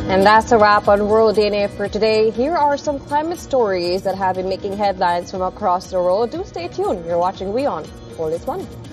And that's a wrap on World DNA for today. Here are some climate stories that have been making headlines from across the world. Do stay tuned. You're watching WION. All is One.